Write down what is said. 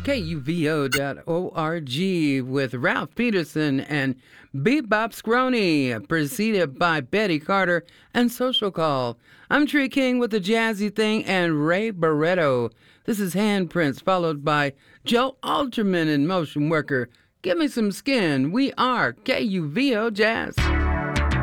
KUVO.org with Ralph Peterson and Bebop Scroney, preceded by Betty Carter and Social Call. I'm Tree King with the Jazzy Thing and Ray Barretto. This is Handprints, followed by Joe Alterman and Motion Worker. Give me some skin. We are KUVO Jazz.